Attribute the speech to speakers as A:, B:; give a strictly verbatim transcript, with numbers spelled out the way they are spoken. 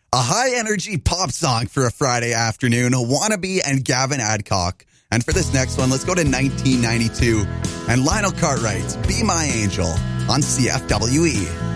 A: A high-energy pop song for a Friday afternoon, Wannabe and Gavin Adcock. And for this next one, let's go to nineteen ninety-two and Lionel Cartwright's Be My Angel on C F W E.